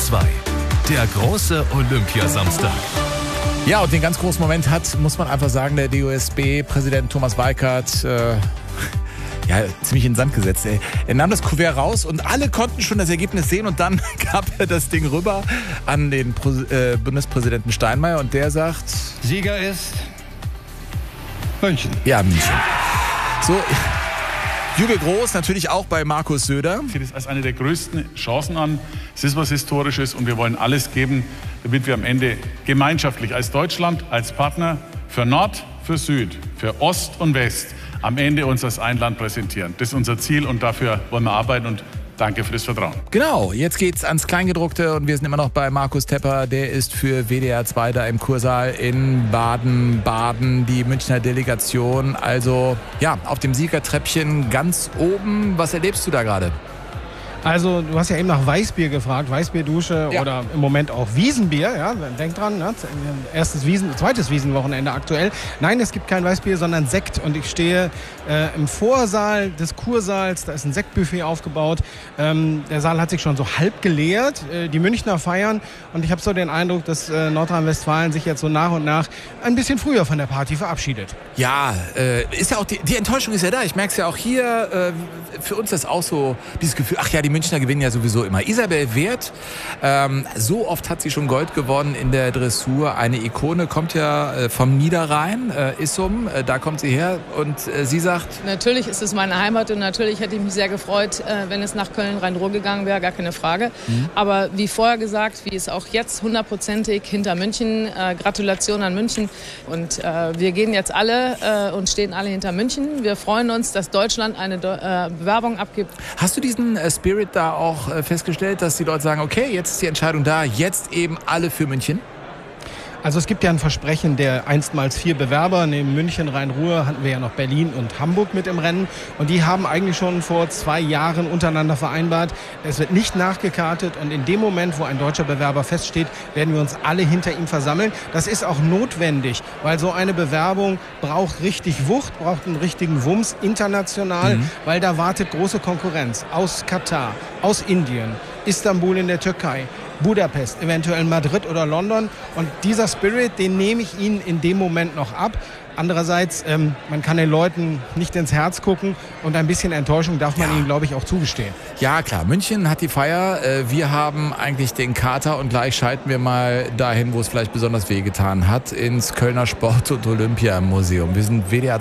2. Der große Olympiasamstag. Ja, und den ganz großen Moment hat, muss man einfach sagen, der DOSB-Präsident Thomas Weikart ziemlich in den Sand gesetzt. Er nahm das Kuvert raus und alle konnten schon das Ergebnis sehen und dann gab er das Ding rüber an den Bundespräsidenten Steinmeier und der sagt... Sieger ist München. Ja, München. So... Jubel groß, natürlich auch bei Markus Söder. Ich sehe das als eine der größten Chancen an. Es ist was Historisches und wir wollen alles geben, damit wir am Ende gemeinschaftlich als Deutschland, als Partner für Nord, für Süd, für Ost und West am Ende uns als ein Land präsentieren. Das ist unser Ziel und dafür wollen wir arbeiten und danke für das Vertrauen. Genau, jetzt geht's ans Kleingedruckte und wir sind immer noch bei Markus Tepper. Der ist für WDR 2 da im Kursaal in Baden-Baden, die Münchner Delegation. Also ja, auf dem Siegertreppchen ganz oben. Was erlebst du da gerade? Also du hast ja eben nach Weißbier gefragt, Weißbierdusche oder im Moment auch Wiesenbier, ja, denk dran, ne? Zweites Wiesenwochenende aktuell. Nein, es gibt kein Weißbier, sondern Sekt und ich stehe im Vorsaal des Kursaals, da ist ein Sektbuffet aufgebaut. Der Saal hat sich schon so halb geleert, die Münchner feiern und ich habe so den Eindruck, dass Nordrhein-Westfalen sich jetzt so nach und nach ein bisschen früher von der Party verabschiedet. Ja, ist ja auch die Enttäuschung ist ja da. Ich merke es ja auch hier. Für uns ist auch so dieses Gefühl, ach ja, die Münchner gewinnen ja sowieso immer. Isabel Wert, so oft hat sie schon Gold gewonnen in der Dressur. Eine Ikone, kommt ja vom Niederrhein, Issum, da kommt sie her und sie sagt... Natürlich ist es meine Heimat und natürlich hätte ich mich sehr gefreut, wenn es nach Köln-Rhein-Ruhr gegangen wäre, gar keine Frage. Aber wie vorher gesagt, wie es auch jetzt 100%ig hinter München, Gratulation an München und wir gehen jetzt alle und stehen alle hinter München. Wir freuen uns, dass Deutschland eine Bewerbung abgibt. Hast du diesen Spirit da auch festgestellt, dass die Leute sagen, okay, jetzt ist die Entscheidung da, jetzt eben alle für München? Also es gibt ja ein Versprechen der einstmals 4 Bewerber. Neben München, Rhein-Ruhr hatten wir ja noch Berlin und Hamburg mit im Rennen. Und die haben eigentlich schon vor 2 Jahren untereinander vereinbart. Es wird nicht nachgekartet und in dem Moment, wo ein deutscher Bewerber feststeht, werden wir uns alle hinter ihm versammeln. Das ist auch notwendig, weil so eine Bewerbung braucht richtig Wucht, braucht einen richtigen Wumms international, weil da wartet große Konkurrenz aus Katar, aus Indien, Istanbul in der Türkei, Budapest, eventuell Madrid oder London. Und dieser Spirit, den nehme ich ihnen in dem Moment noch ab. Andererseits, man kann den Leuten nicht ins Herz gucken und ein bisschen Enttäuschung darf man ihnen, glaube ich, auch zugestehen. Ja, klar, München hat die Feier. Wir haben eigentlich den Kater und gleich schalten wir mal dahin, wo es vielleicht besonders wehgetan hat, ins Kölner Sport- und Olympiamuseum. Wir sind WDR